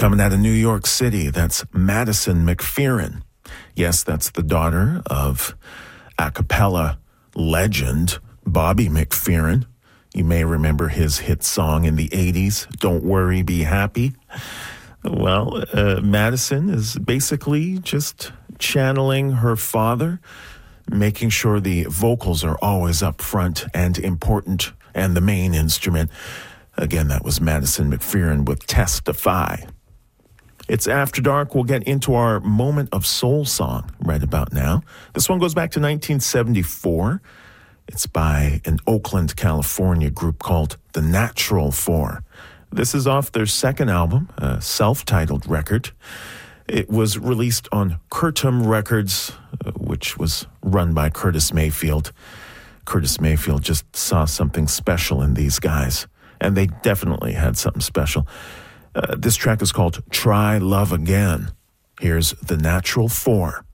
Coming out of New York City, that's Madison McPherson. Yes, that's the daughter of a cappella legend Bobby McFerrin. You may remember his hit song in the 80s, Don't Worry, Be Happy. Well, Madison is basically just channeling her father, making sure the vocals are always up front and important, and the main instrument. Again, that was Madison McPherson with Testify. It's After Dark. We'll get into our moment of soul song right about now. This one goes back to 1974. It's by an Oakland, California group called The Natural Four. This is off their second album, a self-titled record. It was released on Curtom Records, which was run by Curtis Mayfield. Curtis Mayfield just saw something special in these guys, and they definitely had something special. This track is called Try Love Again. Here's The Natural Four.